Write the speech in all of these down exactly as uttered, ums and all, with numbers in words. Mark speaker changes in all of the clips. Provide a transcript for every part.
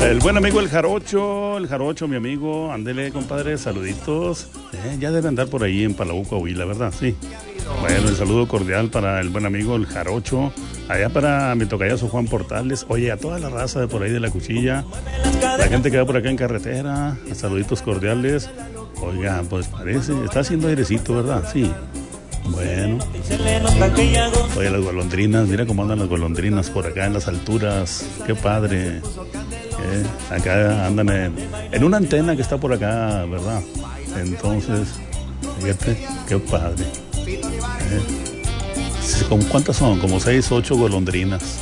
Speaker 1: El buen amigo el Jarocho, el Jarocho, mi amigo, ándele, compadre, saluditos. Eh, ya debe andar por ahí en Palau, Coahuila, ¿verdad? Sí. Bueno, el saludo cordial para el buen amigo el Jarocho, allá para mi tocayazo Juan Portales, oye, a toda la raza de por ahí de la Cuchilla, la gente que va por acá en carretera, saluditos cordiales. Oiga, pues parece, está haciendo airecito, ¿verdad? Sí. Bueno. Oye, las golondrinas, mira cómo andan las golondrinas por acá en las alturas. Qué padre. Eh, acá andan en, en una antena que está por acá, ¿verdad? Entonces, fíjate, qué padre. Eh, ¿Cuántas son? Como seis, ocho golondrinas.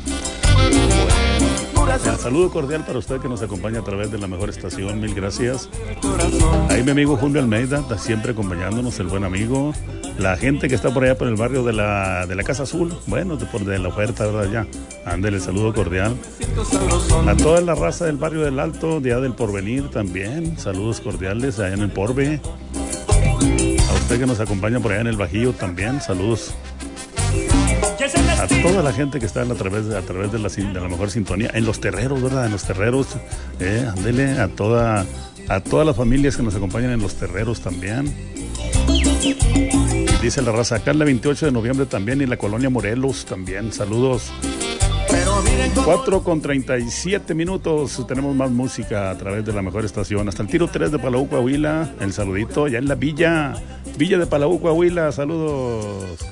Speaker 1: El saludo cordial para usted que nos acompaña a través de la mejor estación, mil gracias. Ahí mi amigo Julio Almeida está siempre acompañándonos, el buen amigo. La gente que está por allá por el barrio de la, de la Casa Azul, bueno, de, por de la oferta, ¿verdad? Ya, ándele, saludo cordial. A toda la raza del barrio del Alto, Día del Porvenir también, saludos cordiales allá en el Porve. A usted que nos acompaña por allá en el Bajío también, saludos. A toda la gente que está a través, de, a través de, la, de la mejor sintonía, en los terreros, ¿verdad? En los terreros, eh, ándele, a, toda, a todas las familias que nos acompañan en los terreros también. Y dice la raza, acá en la veintiocho de noviembre también, y la colonia Morelos también, saludos. cuatro con treinta y siete minutos, tenemos más música a través de la mejor estación. Hasta el tiro tres de Palau, Coahuila, el saludito, ya en la villa, Villa de Palau, Coahuila, saludos.